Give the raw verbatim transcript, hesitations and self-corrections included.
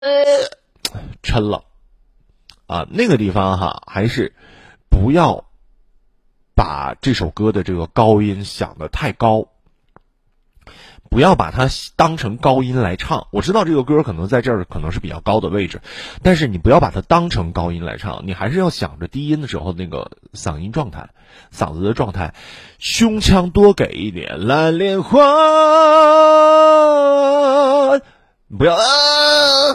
抻了啊，那个地方哈，还是不要把这首歌的这个高音想得太高，不要把它当成高音来唱。我知道这个歌可能在这儿可能是比较高的位置，但是你不要把它当成高音来唱，你还是要想着低音的时候那个嗓音状态，嗓子的状态。胸腔多给一点蓝莲花，不要啊